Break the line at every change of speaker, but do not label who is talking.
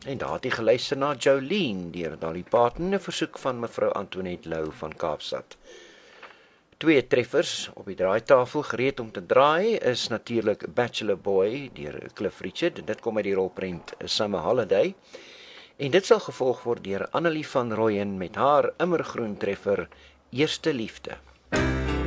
En daar het jy geluister na Jolene deur Dolly Parton, 'n versoek van mevrou Antoinette Lou van Kaapstad. Twee treffers op die draaitafel gereed om te draai is natuurlik Bachelor Boy deur Cliff Richard, en dit kom uit die rolprent Summer Holiday. En dit sal gevolg word deur Annelie van Rooyen met haar immergroen treffer Eerste Liefde.